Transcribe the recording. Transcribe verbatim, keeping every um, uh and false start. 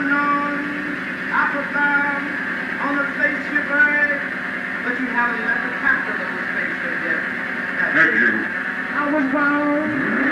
unknown, outward-bound, on the spaceship Earth, but you haven't met the captain of the spaceship yet. Thank you. I was bound.